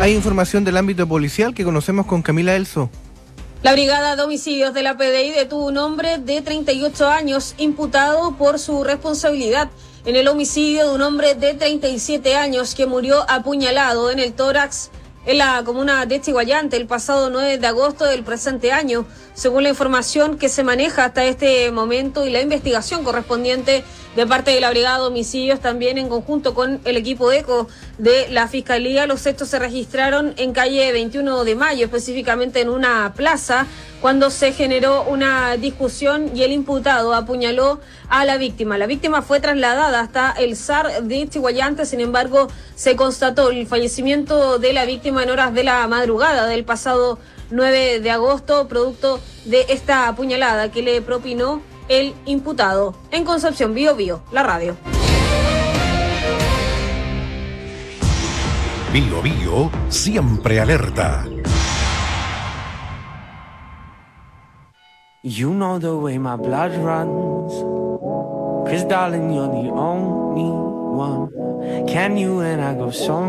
Hay información del ámbito policial que conocemos con Camila Elso. La Brigada de Homicidios de la PDI detuvo un hombre de 38 años imputado por su responsabilidad en el homicidio de un hombre de 37 años que murió apuñalado en el tórax en la comuna de Chiguayante el pasado 9 de agosto del presente año, según la información que se maneja hasta este momento y la investigación correspondiente de parte de la Brigada de Homicidios, también en conjunto con el equipo ECO de la Fiscalía. Los hechos se registraron en calle 21 de Mayo, específicamente en una plaza, cuando se generó una discusión y el imputado apuñaló a la víctima. La víctima fue trasladada hasta el SAR de Chiguayante, sin embargo, se constató el fallecimiento de la víctima en horas de la madrugada del pasado 9 de agosto, producto de esta apuñalada que le propinó el imputado. En Concepción, Bío Bío, la radio. Bío Bío, siempre alerta. You know the way my blood runs, 'cause darling, you're the only one. Can you and I go so